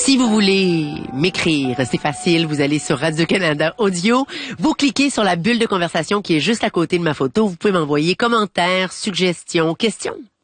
Si vous voulez m'écrire, c'est facile, vous allez sur Radio-Canada Audio, vous cliquez sur la bulle de conversation qui est juste à côté de ma photo, vous pouvez m'envoyer commentaires, suggestions, questions.